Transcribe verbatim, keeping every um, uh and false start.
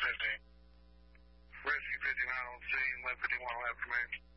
fifty. Rescue fifty-nine on scene, left fifty-one left remains.